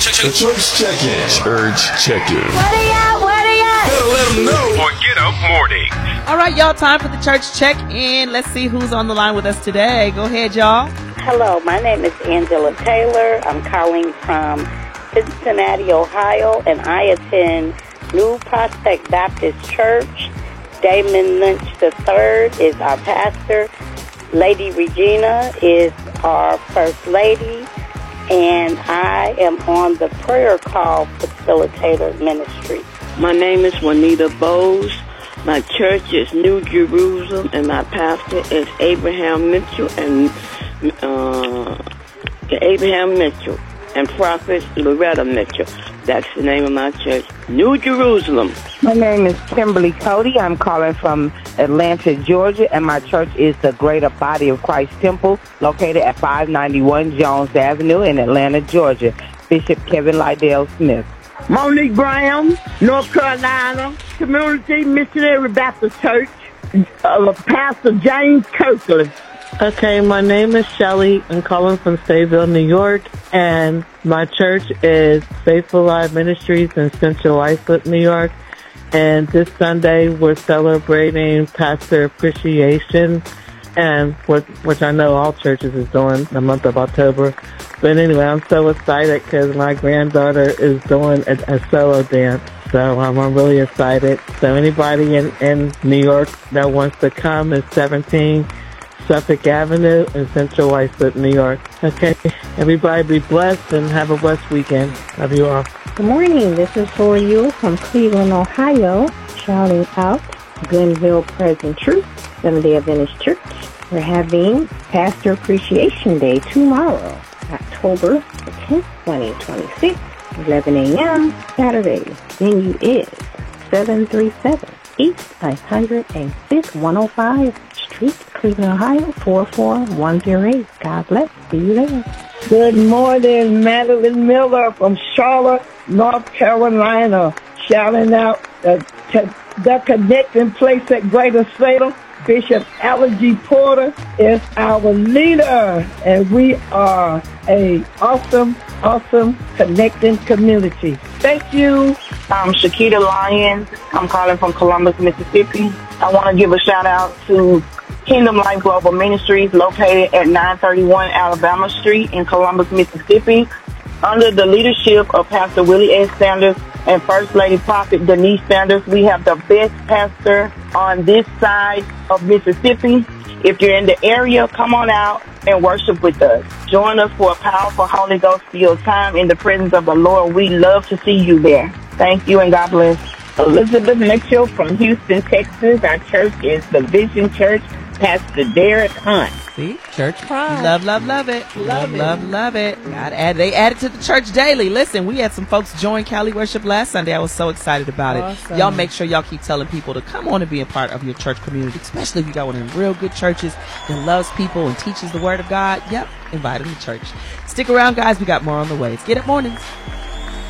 The Church Check-In. Church Check-In. Where they at? Where they at? Better let them know. For Get Up Mornings. All right, y'all, time for the Church Check-In. Let's see who's on the line with us today. Go ahead, y'all. Hello, my name is Angela Taylor. I'm calling from Cincinnati, Ohio, and I attend New Prospect Baptist Church. Damon Lynch III is our pastor. Lady Regina is our first lady. And I am on the prayer call facilitator ministry. My name is Juanita Bowes. My church is New Jerusalem, and my pastor is Abraham Mitchell and Prophet Loretta Mitchell. That's the name of my church, New Jerusalem. My name is Kimberly Cody. I'm calling from Atlanta, Georgia, and my church is the Greater Body of Christ Temple, located at 591 Jones Avenue in Atlanta, Georgia. Bishop Kevin Lydell Smith. Monique Brown, North Carolina, Community Missionary Baptist Church, Pastor James Kirkland. Okay, my name is Shelley. I'm calling from Sayville, New York, and my church is Faithful Life Ministries in Central Islip, New York. And this Sunday, we're celebrating Pastor Appreciation, and which I know all churches is doing the month of October. But anyway, I'm so excited because my granddaughter is doing a solo dance. So I'm really excited. So anybody in New York that wants to come is 17 Suffolk Avenue in Central Islip, New York. Okay, everybody be blessed and have a blessed weekend. Love you all. Good morning. This is Lori Ewell from Cleveland, Ohio, shouting out Glenville Present Truth, Seventh-day Adventist Church. We're having Pastor Appreciation Day tomorrow, October the 10th, 2026, 11 a.m. Saturday. Venue is 737 East 505th 105 Street, Cleveland, Ohio, 44108. God bless. See you there. Good morning, Madeline Miller from Charlotte, North Carolina, shouting out the connecting place at Greater Salem. Bishop Alan G. Porter is our leader, and we are a awesome connecting community. Thank you. I'm Shakita Lyons. I'm calling from Columbus, Mississippi. I want to give a shout out to Kingdom Life Global Ministries, located at 931 Alabama Street in Columbus, Mississippi. Under the leadership of Pastor Willie S. Sanders and First Lady Prophet Denise Sanders, we have the best pastor on this side of Mississippi. If you're in the area, come on out and worship with us. Join us for a powerful Holy Ghost-filled time in the presence of the Lord. We love to see you there. Thank you and God bless. Elizabeth Mitchell from Houston, Texas. Our church is the Vision Church, Pastor Derek Hunt. See? Church pride. Love it. Love it. They added to the church daily. Listen, we had some folks join Cali Worship last Sunday. I was so excited about it. Y'all make sure y'all keep telling people to come on and be a part of your church community, especially if you got one of them real good churches that loves people and teaches the word of God. Yep, invite them to church. Stick around, guys. We got more on the way. It's Get Up Mornings.